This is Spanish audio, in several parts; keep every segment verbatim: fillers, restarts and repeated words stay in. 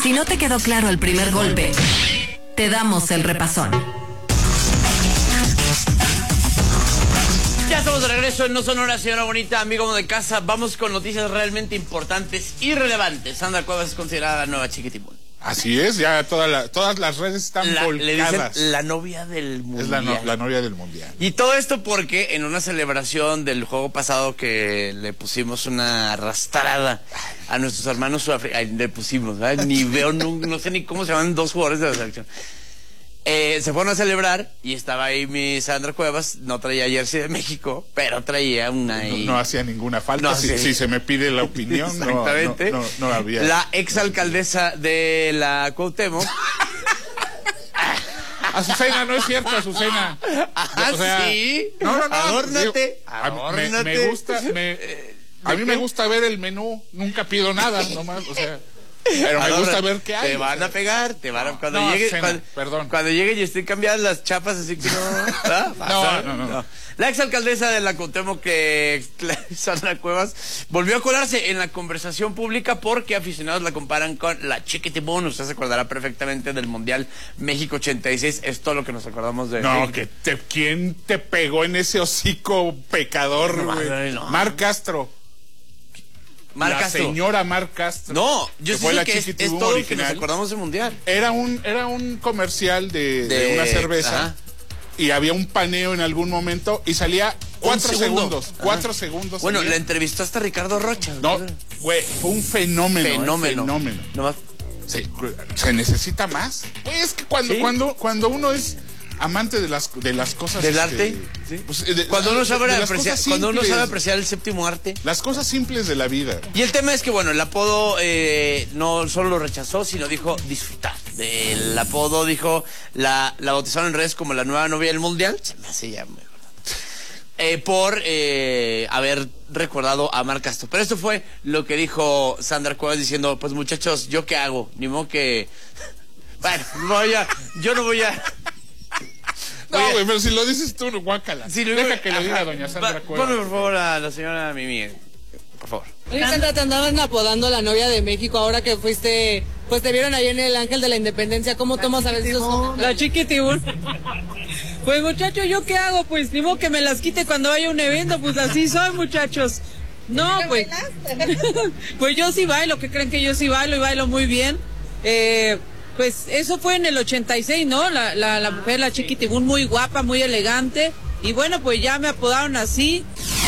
Si no te quedó claro el primer golpe, te damos el repasón. Ya estamos de regreso en No Sonora, señora bonita, amigo de casa. Vamos con noticias realmente importantes y relevantes. Sandra Cuevas es considerada la nueva Chiquitibún. Así es, ya toda la, todas las redes están La, volcadas. le dicen la novia del mundial. Es la, no, la novia del mundial. Y todo esto porque en una celebración del juego pasado que le pusimos una arrastrada a nuestros hermanos sudafricanos, le pusimos, ¿verdad? Ni veo, no, no sé ni cómo se llaman dos jugadores de la selección. Eh, se fueron a celebrar y estaba ahí mi Sandra Cuevas, no traía jersey de México, pero traía una... No, no hacía ninguna falta, no, si, sí. si se me pide la opinión, exactamente. No, no, no, no había... La exalcaldesa de la Cuauhtémoc... Azucena, no es cierto, Azucena. Ah, o sea, sí. No, no, no. Adórnate. Digo, Adórnate. Me, me gusta, me, a mí me gusta ver el menú, nunca pido nada, nomás, o sea... Pero me gusta ver qué hay. Te van a pegar, te van a... Cuando no, llegue, cena, cuando, perdón. Cuando llegue y estén cambiadas las chapas, así que no... ¿ah? no, no, no, no. La exalcaldesa de la Cuauhtémoc, que Sandra Cuevas, volvió a colarse en la conversación pública porque aficionados la comparan con la Chiquitibún. Usted se acordará perfectamente del Mundial México ochenta y seis. Es todo lo que nos acordamos de... No, que te, ¿quién te pegó en ese hocico pecador, güey? No, no. Mar Castro. Mar la Castro. señora Mar Castro. No, yo que sí fue sé la que es, es todo lo que nos acordamos del Mundial. Era un, era un comercial de, de, de una cerveza. Ajá. Y había un paneo en algún momento y salía cuatro segundo. segundos. Cuatro segundos. Bueno, salía. la entrevistó hasta Ricardo Rocha. No, güey, fue un fenómeno. Fenómeno. Eh, fenómeno. No más. Sí, ¿se necesita más? Pues es que cuando, ¿Sí? cuando, cuando uno es amante de las, de las cosas... ¿Del este, arte? ¿Sí? Pues, de, cuando, uno sabe de apreciar, cuando uno sabe apreciar el séptimo arte. Las cosas simples de la vida. Y el tema es que, bueno, el apodo eh, no solo lo rechazó, sino dijo disfrutar. El apodo dijo, la, la bautizaron en redes como la nueva novia del mundial. Se me hace ya mejor. Eh, por eh, haber recordado a Mar Castro. Pero esto fue lo que dijo Sandra Cuevas diciendo, pues muchachos, ¿yo qué hago? Ni modo que... Bueno, voy a... Yo no voy a... No, güey, pero si lo dices tú, guácala. Si lo Deja digo, que lo diga doña Sandra Va, Cuevas. Ponme por favor a la señora Mimi, por favor. Oye, Sandra, te andaban apodando la novia de México ahora que fuiste, pues te vieron ahí en el Ángel de la Independencia. ¿Cómo tomas a veces esos... La Chiquitibún. Pues muchacho, ¿yo qué hago? Pues ni modo que me las quite cuando haya un evento, pues así soy, muchachos. No, pues. Pues yo sí bailo, ¿qué creen que yo sí bailo y bailo muy bien? Eh... Pues eso fue en el ochenta y seis, ¿no? La, la, la mujer, la Chiquitibún, muy guapa, muy elegante. Y bueno, pues ya me apodaron así.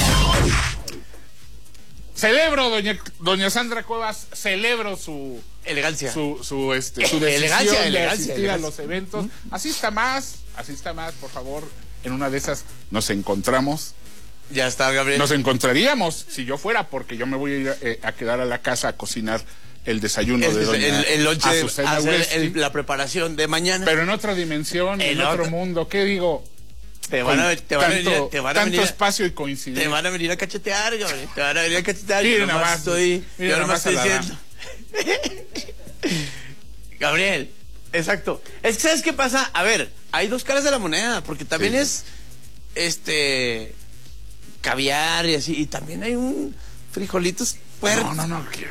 Celebro, doña, doña Sandra Cuevas, celebro su... Elegancia. Su, su, este, su decisión elegancia, de elegancia, asistir elegancia. a los eventos. Asista más, asista más, por favor. En una de esas nos encontramos. Ya está, Gabriel. Nos encontraríamos, si yo fuera, porque yo me voy a ir eh, a quedar a la casa a cocinar el desayuno el, de doña el, el lonche, Azucena hacer Uresti, el, la preparación de mañana. pero en otra dimensión, en, En otro otra... mundo. ¿Qué digo? Te van a, te van tanto, a venir, te van a tanto venir, espacio y coincidencia. te van a venir a cachetear, Gabriel. Te van a venir a cachetear. Miren yo nomás nomás, estoy, miren yo nomás nomás estoy a la diciendo. Gabriel, exacto. Es que ¿sabes qué pasa? A ver, hay dos caras de la moneda, porque también Sí. es este caviar y así, y también hay un frijolitos puertos. No, no, no.